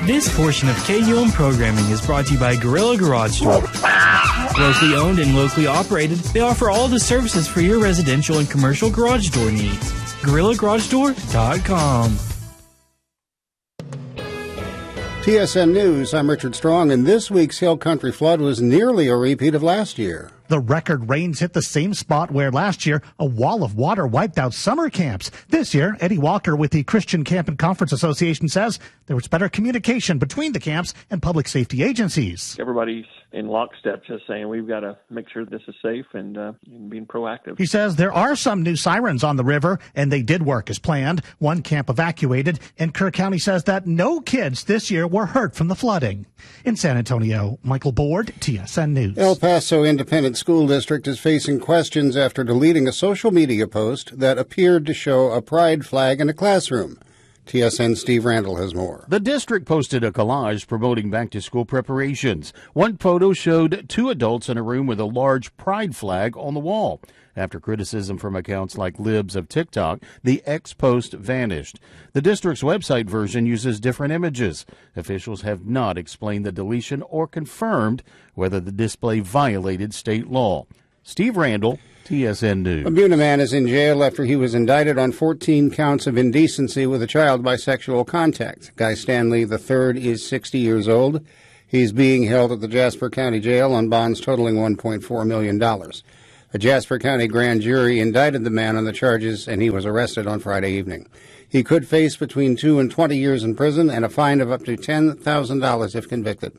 This portion of KUM programming is brought to you by Gorilla Garage Door. Locally owned and locally operated, they offer all the services for your residential and commercial garage door needs. GorillaGarageDoor.com. TSN News, I'm Richard Strong, and this week's Hill Country flood was nearly a repeat of last year. The record rains hit the same spot where last year a wall of water wiped out summer camps. This year, Eddie Walker with the Christian Camp and Conference Association says there was better communication between the camps and public safety agencies. Everybody's in lockstep just saying we've got to make sure this is safe and being proactive. He says there are some new sirens on the river, and they did work as planned. One camp evacuated, and Kerr County says that no kids this year were hurt from the flooding. In San Antonio, Michael Board, TSN News. El Paso Independent School District is facing questions after deleting a social media post that appeared to show a pride flag in a classroom. TSN Steve Randall has more. The district posted a collage promoting back-to-school preparations. One photo showed two adults in a room with a large pride flag on the wall. After criticism from accounts like Libs of TikTok, the ex-post vanished. The district's website version uses different images. Officials have not explained the deletion or confirmed whether the display violated state law. Steve Randall, TSN News. A Buena man is in jail after he was indicted on 14 counts of indecency with a child by sexual contact. Guy Stanley III is 60 years old. He's being held at the Jasper County Jail on bonds totaling $1.4 million. A Jasper County grand jury indicted the man on the charges, and he was arrested on Friday evening. He could face between 2 and 20 years in prison and a fine of up to $10,000 if convicted.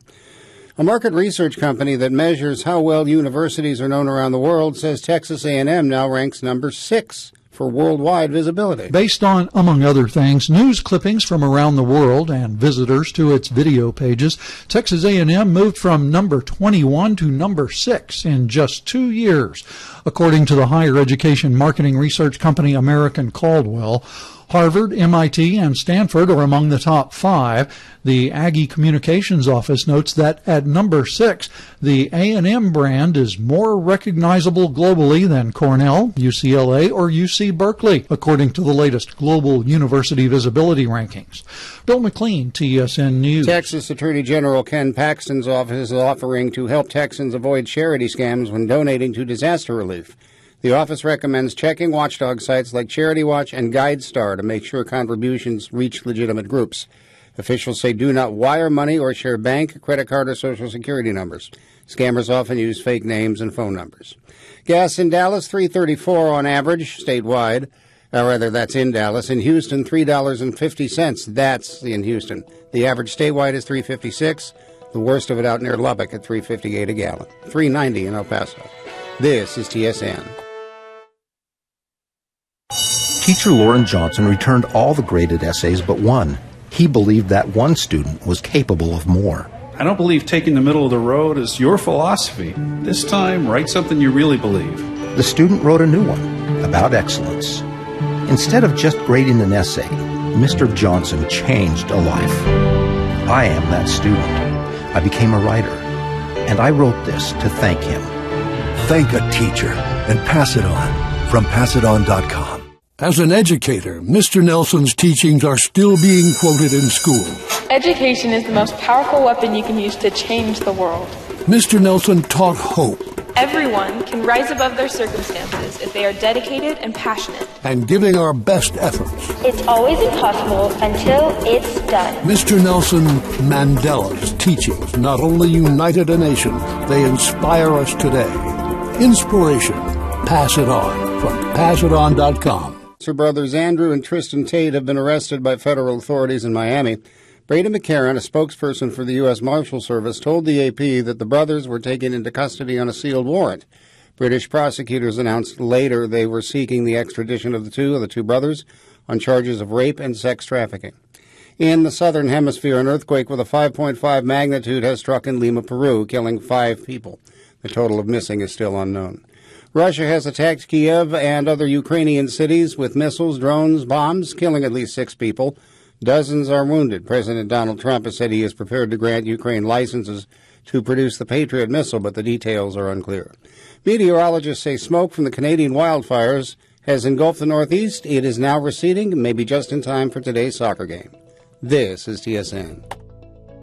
A market research company that measures how well universities are known around the world says Texas A&M now ranks number 6 for worldwide visibility. Based on, among other things, news clippings from around the world and visitors to its video pages, Texas A&M moved from number 21 to number 6 in just 2 years. According to the higher education marketing research company American Caldwell, Harvard, MIT, and Stanford are among the top 5. The Aggie Communications Office notes that at number 6, the A&M brand is more recognizable globally than Cornell, UCLA, or UC Berkeley, according to the latest Global University Visibility Rankings. Bill McLean, TSN News. Texas Attorney General Ken Paxton's office is offering to help Texans avoid charity scams when donating to disaster relief. The office recommends checking watchdog sites like Charity Watch and GuideStar to make sure contributions reach legitimate groups. Officials say do not wire money or share bank, credit card, or Social Security numbers. Scammers often use fake names and phone numbers. Gas in Dallas, $3.34 on average statewide. That's in Dallas. In Houston, $3.50. That's in Houston. The average statewide is $3.56. The worst of it out near Lubbock at $3.58 a gallon. $3.90 in El Paso. This is TSN. Teacher Lauren Johnson returned all the graded essays but one. He believed that one student was capable of more. I don't believe taking the middle of the road is your philosophy. This time, write something you really believe. The student wrote a new one about excellence. Instead of just grading an essay, Mr. Johnson changed a life. I am that student. I became a writer, and I wrote this to thank him. Thank a teacher and pass it on from PassItOn.com. As an educator, Mr. Nelson's teachings are still being quoted in school. Education is the most powerful weapon you can use to change the world. Mr. Nelson taught hope. Everyone can rise above their circumstances if they are dedicated and passionate. And giving our best efforts. It's always impossible until it's done. Mr. Nelson Mandela's teachings not only united a nation, they inspire us today. Inspiration. Pass it on from PassItOn.com. Her brothers Andrew and Tristan Tate have been arrested by federal authorities in Miami. Brady McCarran, a spokesperson for the U.S. Marshal Service, told the AP that the brothers were taken into custody on a sealed warrant. British prosecutors announced later they were seeking the extradition of the two brothers on charges of rape and sex trafficking. In the southern hemisphere, an earthquake with a 5.5 magnitude has struck in Lima, Peru, killing 5 people. The total of missing is still unknown. Russia has attacked Kiev and other Ukrainian cities with missiles, drones, bombs, killing at least 6 people. Dozens are wounded. President Donald Trump has said he is prepared to grant Ukraine licenses to produce the Patriot missile, but the details are unclear. Meteorologists say smoke from the Canadian wildfires has engulfed the Northeast. It is now receding, maybe just in time for today's soccer game. This is TSN.